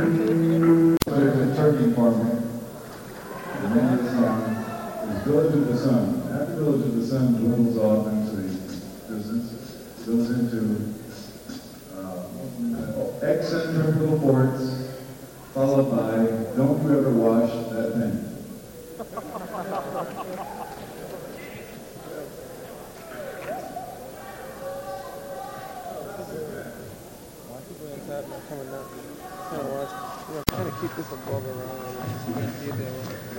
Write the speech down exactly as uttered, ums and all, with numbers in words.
There's a turkey farmer. The name of the song is Village of the Sun. After Village of the Sun dwindles off into the distance, it goes into uh, eccentric little forts, followed by Don't You Ever Wash That Thing. Coming up, trying to watch, you know, trying to keep this above around.